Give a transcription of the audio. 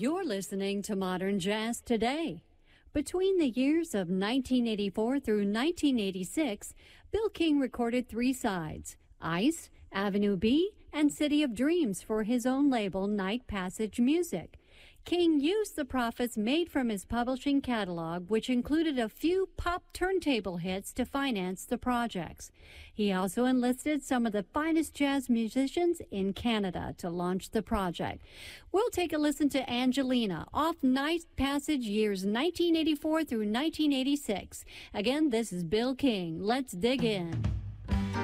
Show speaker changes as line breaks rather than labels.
You're listening to Modern Jazz Today. Between the years of 1984 through 1986, Bill King recorded 3 sides, Ice, Avenue B, and City of Dreams for his own label, Night Passage Music. King used the profits made from his publishing catalog, which included a few pop turntable hits, to finance the projects. He also enlisted some of the finest jazz musicians in Canada to launch the project. We'll take a listen to Angelina off Night Passage years 1984 through 1986. Again, this is Bill King. Let's dig in.